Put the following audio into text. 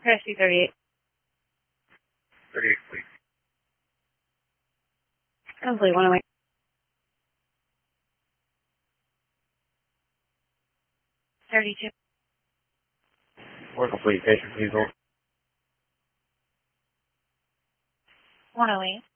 Rescue 38. 38, please. Complete 108. $32. We're complete. Patient, please hold. 108.